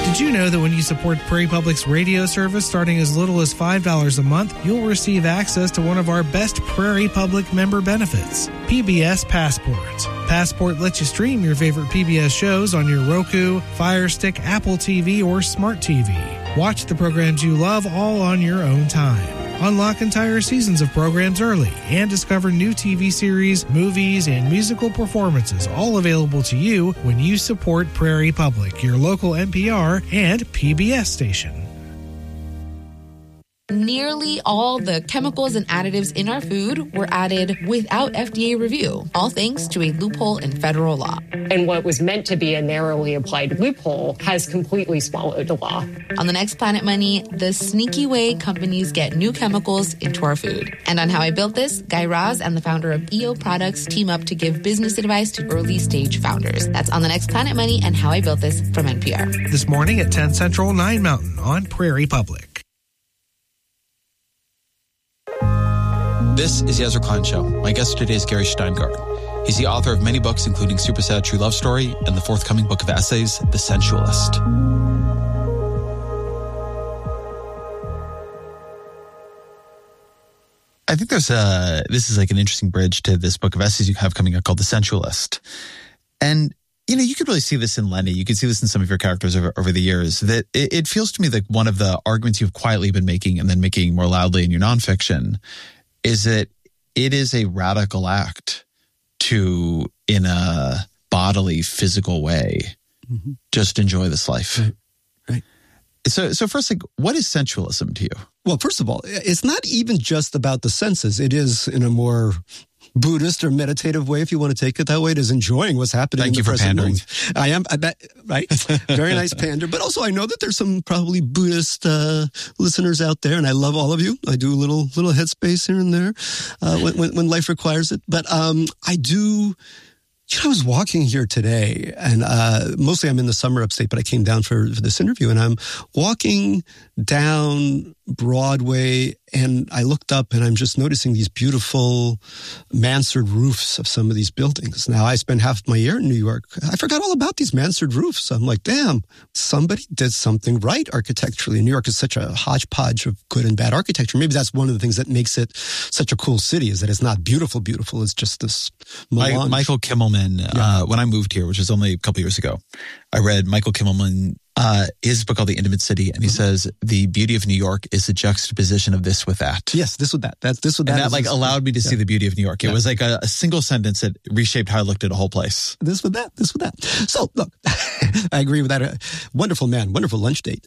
Did you know that when you support Prairie Public's radio service starting as little as $5 a month, you'll receive access to one of our best Prairie Public member benefits, PBS Passport. Passport lets you stream your favorite PBS shows on your Roku, Fire Stick, Apple TV, or Smart TV. Watch the programs you love all on your own time. Unlock entire seasons of programs early and discover new TV series, movies, and musical performances, all available to you when you support Prairie Public, your local NPR and PBS station. Nearly all the chemicals and additives in our food were added without FDA review, all thanks to a loophole in federal law. And what was meant to be a narrowly applied loophole has completely swallowed the law. On the next Planet Money, the sneaky way companies get new chemicals into our food. And on How I Built This, Guy Raz and the founder of EO Products team up to give business advice to early-stage founders. That's on the next Planet Money and How I Built This from NPR. This morning at 10 Central, 9 Mountain on Prairie Public. This is the Ezra Klein Show. My guest today is Gary Shteyngart. He's the author of many books, including Super Sad True Love Story and the forthcoming book of essays, The Sensualist. I think this is like an interesting bridge to this book of essays you have coming out called The Sensualist. And, you know, you could really see this in Lenny. You could see this in some of your characters over the years, that it feels to me like one of the arguments you've quietly been making and then making more loudly in your nonfiction is that it is a radical act to, in a bodily, physical way, just enjoy this life. Right. So first, like, what is sensualism to you? Well, first of all, it's not even just about the senses. It is, in a more Buddhist or meditative way, if you want to take it that way, it is enjoying what's happening in the present moment. I bet, right? Very nice pander. But also, I know that there's some probably Buddhist listeners out there, and I love all of you. I do a little headspace here and there when life requires it. But I do. You know, I was walking here today, and mostly I'm in the summer upstate, but I came down for this interview, and I'm walking down Broadway, and I looked up, and I'm just noticing these beautiful mansard roofs of some of these buildings. Now, I spent half my year in New York. I forgot all about these mansard roofs. I'm like, damn, somebody did something right architecturally. New York is such a hodgepodge of good and bad architecture. Maybe that's one of the things that makes it such a cool city, is that it's not beautiful. It's just this melange. Michael Kimmelman, when I moved here, which was only a couple years ago, I read Michael Kimmelman, his book called The Intimate City, and he says the beauty of New York is the juxtaposition of this with that. Yes, this with that. That's this with that. And that like allowed me to see the beauty of New York. It was like a single sentence that reshaped how I looked at a whole place. This with that. This with that. So look, I agree with that. Wonderful man, wonderful lunch date.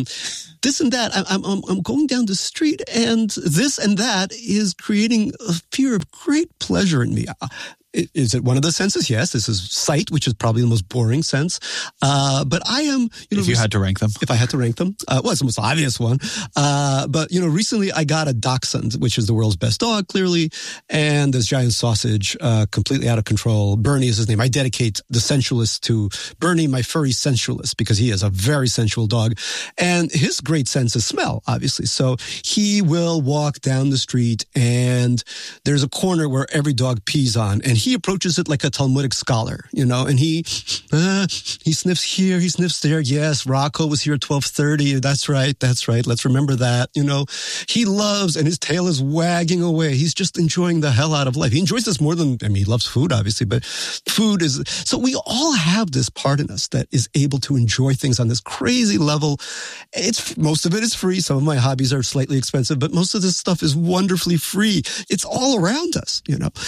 This and that. I'm going down the street, and this and that is creating a fear of great pleasure in me. Is it one of the senses? Yes, this is sight, which is probably the most boring sense. But I am, if you had to rank them. If I had to rank them, well, it's the most obvious one. But, recently I got a dachshund, which is the world's best dog, clearly. And this giant sausage, completely out of control. Bernie is his name. I dedicate the sensualist to Bernie, my furry sensualist, because he is a very sensual dog. And his great sense is smell, obviously. So he will walk down the street, and there's a corner where every dog pees on, and he approaches it like a Talmudic scholar, and he sniffs here, he sniffs there. Yes, Rocco was here at 12:30. That's right. Let's remember that. He loves, and his tail is wagging away. He's just enjoying the hell out of life. He enjoys this more than, he loves food, obviously, but food is, so we all have this part in us that is able to enjoy things on this crazy level. Most of it is free. Some of my hobbies are slightly expensive, but most of this stuff is wonderfully free. It's all around us,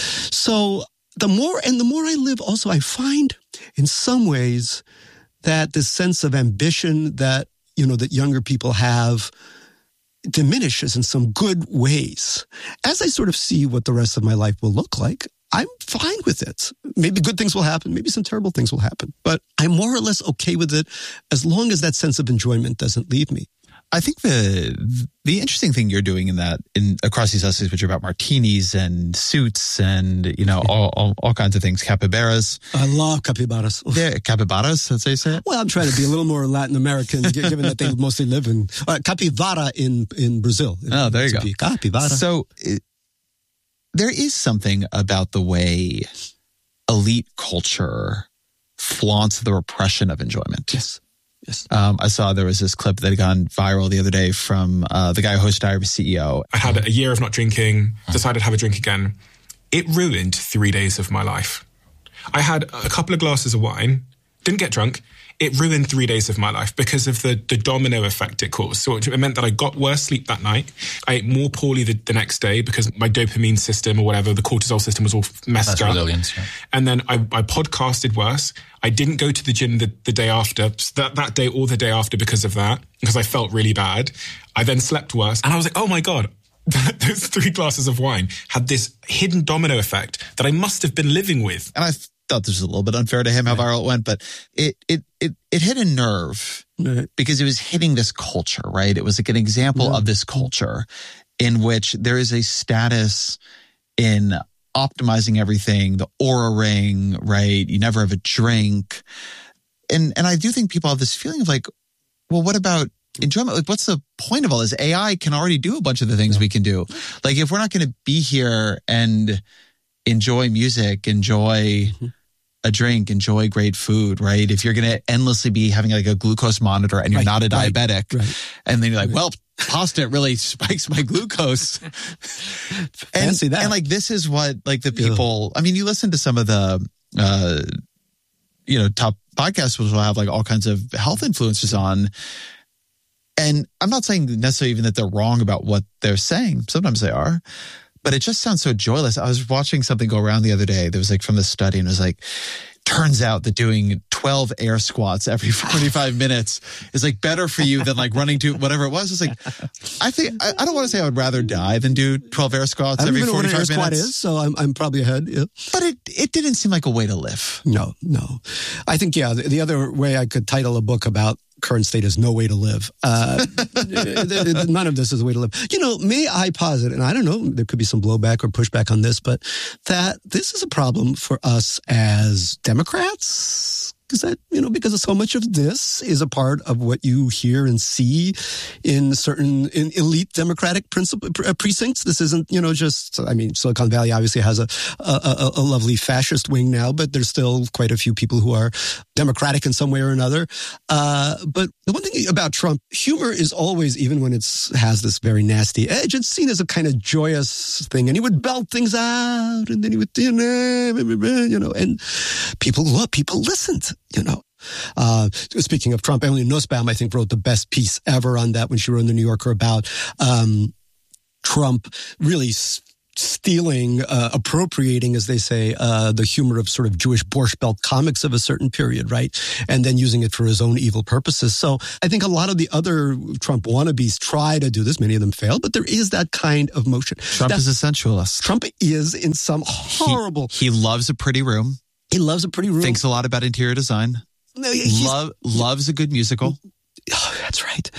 So the more I live, also, I find in some ways that this sense of ambition that, that younger people have diminishes in some good ways. As I sort of see what the rest of my life will look like, I'm fine with it. Maybe good things will happen. Maybe some terrible things will happen. But I'm more or less okay with it as long as that sense of enjoyment doesn't leave me. I think the interesting thing you're doing across these essays, which are about martinis and suits and all kinds of things, capybaras. I love capybaras. Yeah, capybaras, that's how you say it. Well, I'm trying to be a little more Latin American, given that they mostly live in capivara in Brazil. Oh, there you go. Capybara. So there is something about the way elite culture flaunts the repression of enjoyment. Yes. Yes. I saw there was this clip that had gone viral the other day from the guy who hosted Diary of a CEO. I had a year of not drinking, decided to have a drink again. It ruined 3 days of my life. I had a couple of glasses of wine, didn't get drunk. It ruined 3 days of my life because of the domino effect it caused. So it meant that I got worse sleep that night. I ate more poorly the next day because my dopamine system or whatever, the cortisol system was all messed up. Resilience, yeah. And then I podcasted worse. I didn't go to the gym the day after, that day or the day after because of that, because I felt really bad. I then slept worse. And I was like, oh my God, those 3 glasses of wine had this hidden domino effect that I must have been living with. And I thought this was a little bit unfair to him how viral it went, but it hit a nerve because it was hitting this culture, right? It was like an example of this culture in which there is a status in optimizing everything, the Oura ring, right? You never have a drink. And I do think people have this feeling of like, well, what about enjoyment? Like, what's the point of all this? AI can already do a bunch of the things we can do. Like, if we're not going to be here and enjoy music, enjoy a drink, enjoy great food, right? If you're going to endlessly be having like a glucose monitor and you're not a diabetic, and then you're like, well, pasta really spikes my glucose. Fancy that. And like, this is what like the people, I mean, you listen to some of the, top podcasts which will have like all kinds of health influencers on. And I'm not saying necessarily even that they're wrong about what they're saying. Sometimes they are. But it just sounds so joyless. I was watching something go around the other day that was like from the study, and it was like, turns out that doing 12 air squats every 45 minutes is like better for you than like running to whatever it was. It's like, I don't want to say I would rather die than do 12 air squats every 45 minutes. I don't know what an air squat is, so I'm probably ahead. Yeah. But it didn't seem like a way to live. No. I think, the other way I could title a book about current state is no way to live. None of this is a way to live. May I posit, and I don't know, there could be some blowback or pushback on this, but that this is a problem for us as Democrats. Because so much of this is a part of what you hear and see in elite Democratic precincts. This isn't, Silicon Valley obviously has a lovely fascist wing now, but there's still quite a few people who are Democratic in some way or another. But the one thing about Trump, humor is always, even when it has this very nasty edge, it's seen as a kind of joyous thing. And he would belt things out, and then he would, and people listened. Speaking of Trump, Emily Nussbaum, I think, wrote the best piece ever on that when she wrote in the New Yorker about Trump really stealing, appropriating, as they say, the humor of sort of Jewish Borscht Belt comics of a certain period, right? And then using it for his own evil purposes. So I think a lot of the other Trump wannabes try to do this. Many of them fail, but there is that kind of motion. Trump is a sensualist. Trump is in some horrible... He loves a pretty room. He loves a pretty room. Thinks a lot about interior design. Loves a good musical. Oh, that's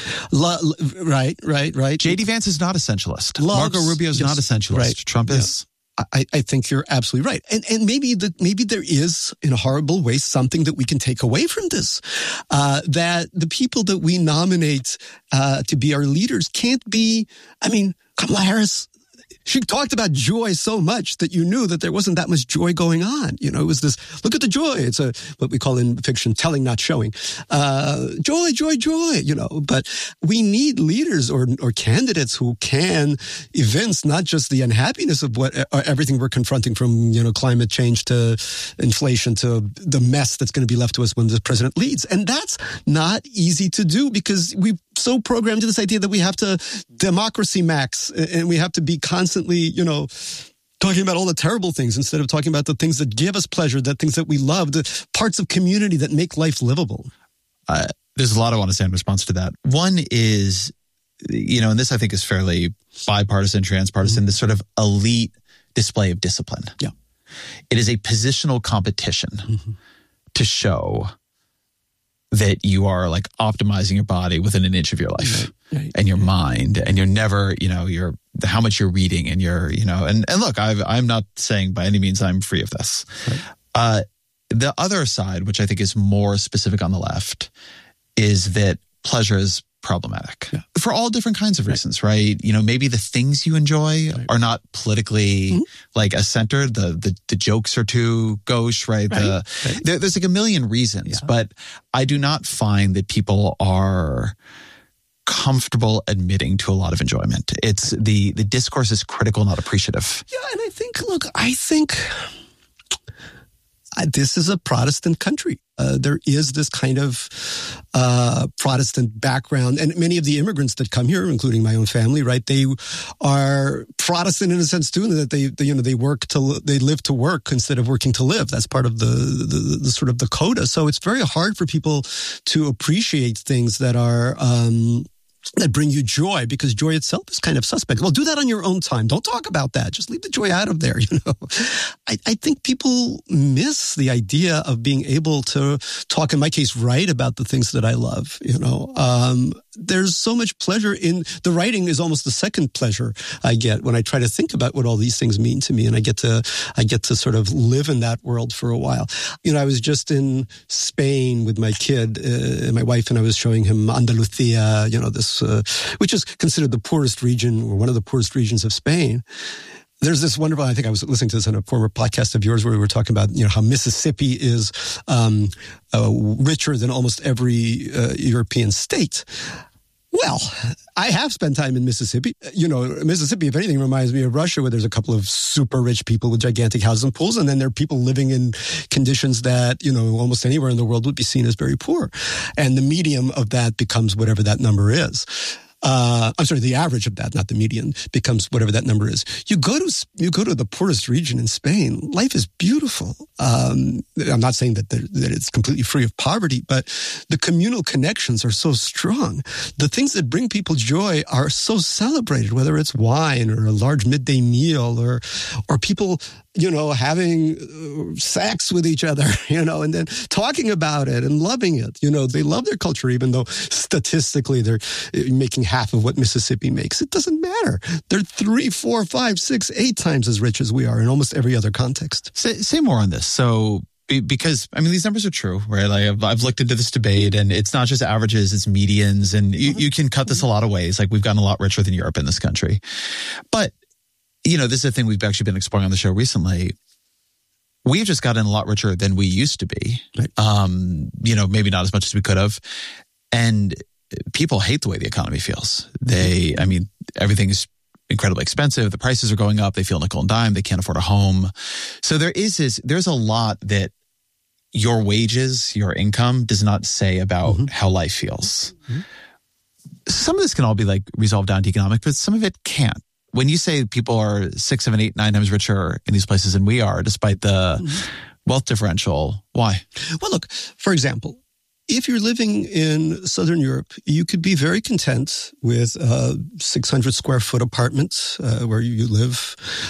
right. Right. J.D. Vance is not a sensualist. Marco Rubio is not a sensualist. Right. Trump is. I think you're absolutely right. And maybe there is, in a horrible way, something that we can take away from this. That the people that we nominate to be our leaders can't be, Kamala Harris, she talked about joy so much that you knew that there wasn't that much joy going on. It was this, look at the joy. It's what we call in fiction, telling, not showing. Joy, but we need leaders or candidates who can evince not just the unhappiness of everything we're confronting, from, climate change to inflation to the mess that's going to be left to us when the president leads. And that's not easy to do because we've so programmed to this idea that we have to democracy max and we have to be constantly, talking about all the terrible things instead of talking about the things that give us pleasure, the things that we love, the parts of community that make life livable. There's a lot I want to say in response to that. One is, and this I think is fairly bipartisan, transpartisan, this sort of elite display of discipline. Yeah. It is a positional competition to show that you are like optimizing your body within an inch of your life and your mind, and you're never, you're how much you're reading, and you're, and look, I'm not saying by any means I'm free of this. Right. The other side, which I think is more specific on the left, is that pleasure is problematic for all different kinds of reasons, right? You know, maybe the things you enjoy are not politically like as centered. The jokes are too gauche, right? There's like a million reasons, but I do not find that people are comfortable admitting to a lot of enjoyment. It's the discourse is critical, not appreciative. Yeah, and I think this is a Protestant country. There is this kind of Protestant background, and many of the immigrants that come here, including my own family, right? They are Protestant in a sense too, that they live to work instead of working to live. That's part of the sort of the coda. So it's very hard for people to appreciate things that are that bring you joy, because joy itself is kind of suspect. Well, do that on your own time. Don't talk about that. Just leave the joy out of there, you know. I think people miss the idea of being able to talk, in my case, write about the things that I love, you know. There's so much pleasure in the writing is almost the second pleasure I get when I try to think about what all these things mean to me, and I get to sort of live in that world for a while. You know, I was just in Spain with my kid, my wife, and I was showing him Andalusia, you know, this which is considered the poorest region, or one of the poorest regions of Spain. There's this wonderful, I think I was listening to this on a former podcast of yours where we were talking about, you know, how Mississippi is richer than almost every European state. Well, I have spent time in Mississippi. You know, Mississippi, if anything, reminds me of Russia, where there's a couple of super rich people with gigantic houses and pools, and then there are people living in conditions that, you know, almost anywhere in the world would be seen as very poor. And the medium of that becomes whatever that number is. The average of that, not the median, becomes whatever that number is. You go to the poorest region in Spain. Life is beautiful. I'm not saying that it's completely free of poverty, but the communal connections are so strong. The things that bring people joy are so celebrated, whether it's wine or a large midday meal or people, you know, having sex with each other, you know, and then talking about it and loving it. You know, they love their culture, even though statistically they're making half of what Mississippi makes. It doesn't matter. They're 3, 4, 5, 6, 8 times as rich as we are in almost every other context. Say more on this. So, because, I mean, these numbers are true, right? Like I've looked into this debate, and it's not just averages, it's medians, and you can cut this a lot of ways. Like we've gotten a lot richer than Europe in this country. But you know, this is a thing we've actually been exploring on the show recently. We've just gotten a lot richer than we used to be. Right. You know, maybe not as much as we could have. And people hate the way the economy feels. I mean, everything is incredibly expensive. The prices are going up. They feel nickel and dime. They can't afford a home. So there's a lot that your wages, your income does not say about how life feels. Some of this can all be like resolved down to economic, but some of it can't. When you say people are 6, 7, 8, 9 times richer in these places than we are, despite the wealth differential, why? Well, look, for example, if you're living in Southern Europe, you could be very content with a 600 square foot apartment where you live.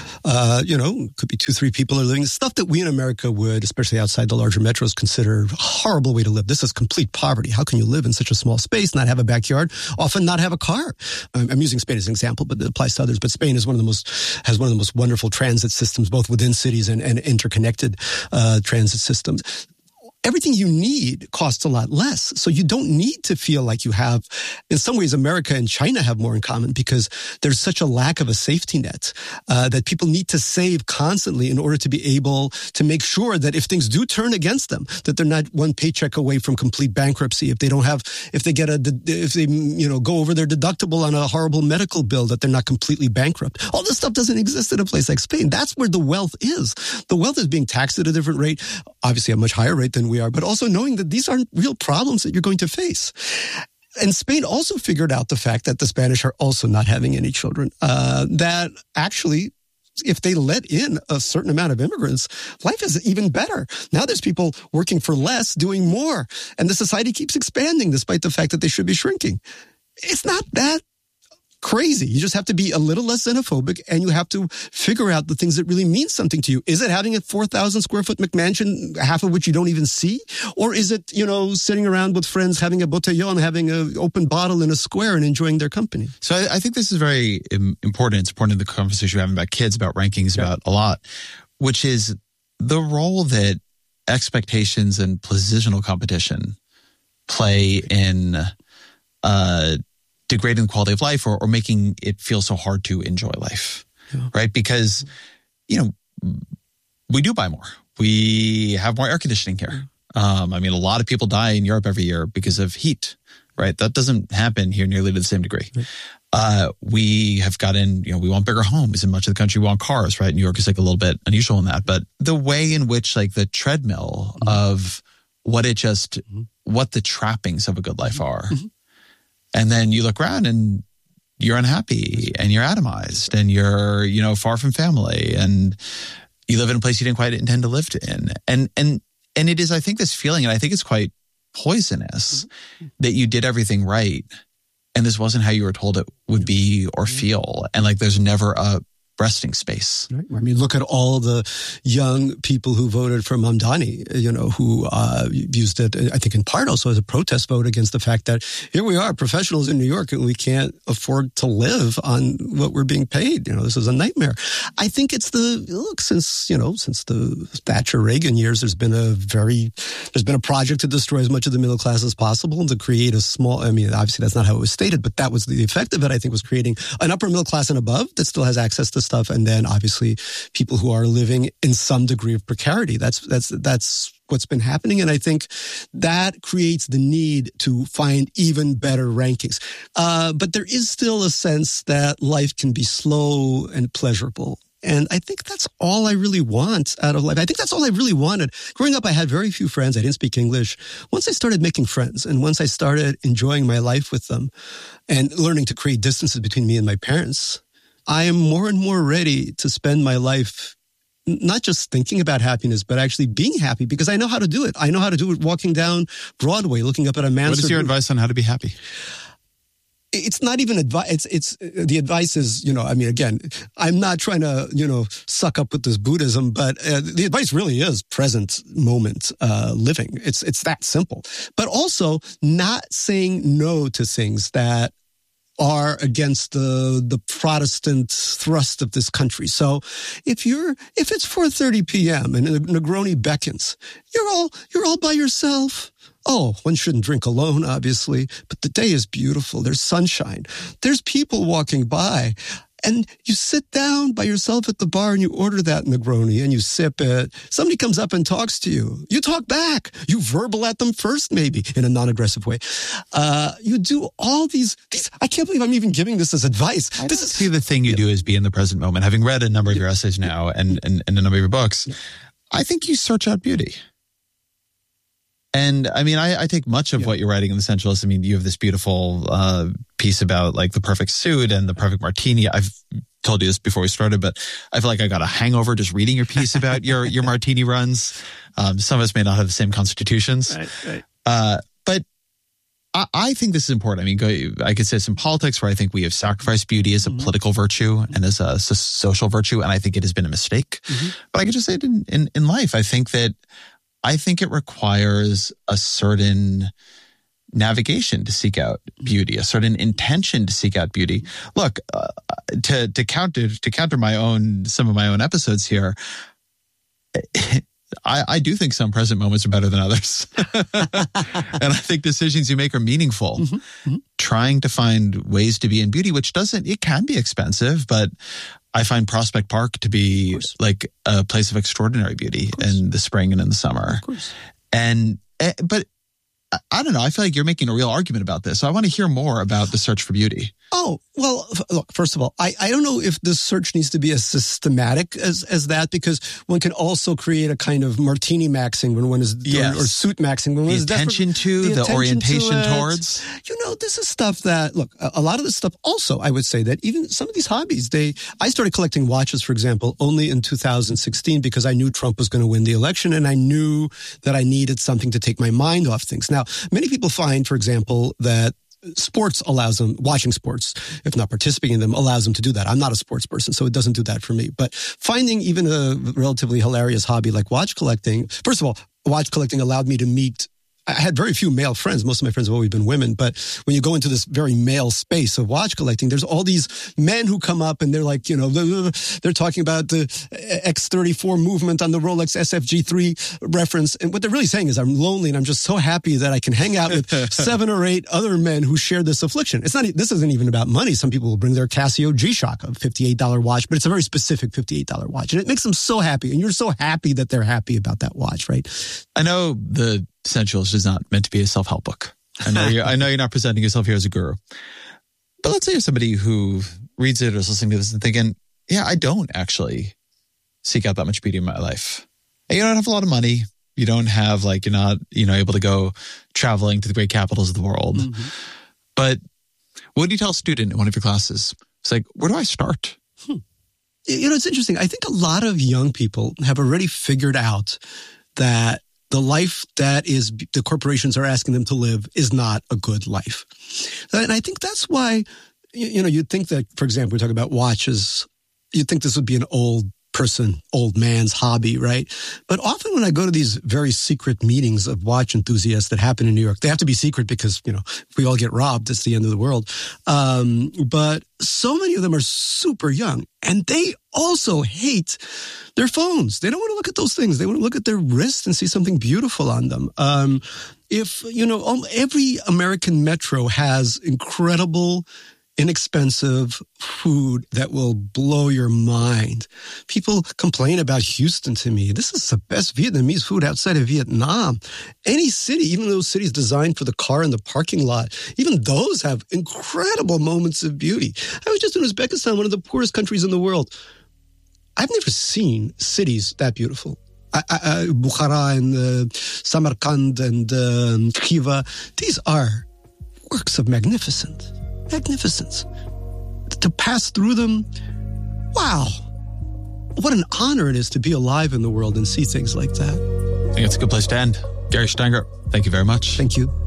You know, could be 2, 3 people are living. Stuff that we in America would, especially outside the larger metros, consider a horrible way to live. This is complete poverty. How can you live in such a small space, not have a backyard, often not have a car? I'm using Spain as an example, but it applies to others. But Spain is has one of the most wonderful transit systems, both within cities and interconnected transit systems. Everything you need costs a lot less. So you don't need to feel like you have, in some ways, America and China have more in common because there's such a lack of a safety net that people need to save constantly in order to be able to make sure that if things do turn against them, that they're not one paycheck away from complete bankruptcy. If they go over their deductible on a horrible medical bill, that they're not completely bankrupt. All this stuff doesn't exist in a place like Spain. That's where the wealth is. The wealth is being taxed at a different rate, obviously a much higher rate than we are, but also knowing that these aren't real problems that you're going to face. And Spain also figured out the fact that the Spanish are also not having any children, that actually, if they let in a certain amount of immigrants, life is even better. Now there's people working for less, doing more, and the society keeps expanding despite the fact that they should be shrinking. It's not that crazy. You just have to be a little less xenophobic, and you have to figure out the things that really mean something to you. Is it having a 4,000 square foot McMansion, half of which you don't even see? Or is it, sitting around with friends, having a botellón, having an open bottle in a square and enjoying their company? So I think this is very important. It's important in the conversation we're having about kids, about rankings, about a lot, which is the role that expectations and positional competition play in degrading the quality of life or making it feel so hard to enjoy life, right? Because, we do buy more. We have more air conditioning here. A lot of people die in Europe every year because of heat, right? That doesn't happen here nearly to the same degree. We have gotten, we want bigger homes in much of the country. We want cars, right? New York is like a little bit unusual in that. But the way in which like the treadmill of what the trappings of a good life are. And then you look around and you're unhappy and you're atomized and you're, far from family and you live in a place you didn't quite intend to live in. And it is, I think, this feeling, and I think it's quite poisonous that you did everything right. And this wasn't how you were told it would be or feel. And like, there's never a resting space. Right. I mean, look at all the young people who voted for Mamdani, who used it, I think in part also as a protest vote against the fact that here we are, professionals in New York, and we can't afford to live on what we're being paid. This is a nightmare. I think it's since the Thatcher Reagan years, there's been a project to destroy as much of the middle class as possible and to create a small, obviously that's not how it was stated, but that was the effect of it, I think, was creating an upper middle class and above that still has access to stuff, and then obviously people who are living in some degree of precarity. That's what's been happening, and I think that creates the need to find even better rankings. But there is still a sense that life can be slow and pleasurable. And I think that's all I really want out of life. I think that's all I really wanted. Growing up, I had very few friends. I didn't speak English. Once I started making friends and once I started enjoying my life with them and learning to create distances between me and my parents, I am more and more ready to spend my life not just thinking about happiness, but actually being happy, because I know how to do it. I know how to do it walking down Broadway, looking up at a Mansard. What is your advice on how to be happy? It's not even advice. It's the advice is, again, I'm not trying to, suck up with this Buddhism, but the advice really is present moment living. It's that simple. But also not saying no to things that are against the Protestant thrust of this country. So if it's 4:30 p.m. and a Negroni beckons, you're all by yourself. Oh, one shouldn't drink alone, obviously, but the day is beautiful. There's sunshine. There's people walking by. And you sit down by yourself at the bar and you order that Negroni and you sip it. Somebody comes up and talks to you. You talk back. You verbal at them first, maybe, in a non-aggressive way. You do all these. I can't believe I'm even giving this as advice. See, the thing you do is be in the present moment. Having read a number of your essays now and a number of your books, I think you search out beauty. And I take much of what you're writing in The Essentialist. You have this beautiful piece about like the perfect suit and the perfect martini. I've told you this before we started, but I feel like I got a hangover just reading your piece about your martini runs. Some of us may not have the same constitutions. Right. But I think this is important. I could say some politics where I think we have sacrificed beauty as a political virtue and as a social virtue, and I think it has been a mistake. But I could just say it in life. I think it requires a certain navigation to seek out beauty, a certain intention to seek out beauty. Look, to counter some of my own episodes here, I do think some present moments are better than others. And I think decisions you make are meaningful. Trying to find ways to be in beauty, it can be expensive, but I find Prospect Park to be like a place of extraordinary beauty in the spring and in the summer. Of course. But I don't know. I feel like you're making a real argument about this. So I want to hear more about the search for beauty. Oh, well, look, first of all, I don't know if this search needs to be as systematic as that, because one can also create a kind of martini maxing when one is doing, or suit maxing when one is attention to, the orientation towards. This is stuff that, look, a lot of this stuff also, I would say that even some of these hobbies, I started collecting watches, for example, only in 2016 because I knew Trump was going to win the election and I knew that I needed something to take my mind off things. Now, many people find, for example, that sports allows them, watching sports, if not participating in them, allows them to do that. I'm not a sports person, so it doesn't do that for me. But finding even a relatively hilarious hobby like watch collecting, first of all, watch collecting allowed me to meet I had very few male friends. Most of my friends have always been women. But when you go into this very male space of watch collecting, there's all these men who come up and they're like, you know, they're talking about the X34 movement on the Rolex SFG3 reference. And what they're really saying is I'm lonely and I'm just so happy that I can hang out with 7 or 8 other men who share this affliction. This isn't even about money. Some people will bring their Casio G-Shock, a $58 watch, but it's a very specific $58 watch. And it makes them so happy. And you're so happy that they're happy about that watch, right? I know the Essentialist is not meant to be a self-help book. I know you're not presenting yourself here as a guru. But let's say you're somebody who reads it or is listening to this and thinking, yeah, I don't actually seek out that much beauty in my life. And you don't have a lot of money. You don't have you're not, able to go traveling to the great capitals of the world. Mm-hmm. But what do you tell a student in one of your classes? It's like, where do I start? It's interesting. I think a lot of young people have already figured out that the life that the corporations are asking them to live is not a good life. And I think that's why, you'd think that, for example, we talk about watches, you'd think this would be an old man's hobby, right? But often when I go to these very secret meetings of watch enthusiasts that happen in New York, they have to be secret because, if we all get robbed, it's the end of the world. But so many of them are super young and they also hate their phones. They don't want to look at those things. They want to look at their wrist and see something beautiful on them. Every American metro has incredible, inexpensive food that will blow your mind. People complain about Houston to me. This is the best Vietnamese food outside of Vietnam. Any city, even those cities designed for the car in the parking lot, even those have incredible moments of beauty. I was just in Uzbekistan, one of the poorest countries in the world. I've never seen cities that beautiful. Bukhara and Samarkand and Khiva, these are works of magnificence. To pass through them, wow. What an honor it is to be alive in the world and see things like that. I think it's a good place to end. Gary Shteyngart, thank you very much. Thank you.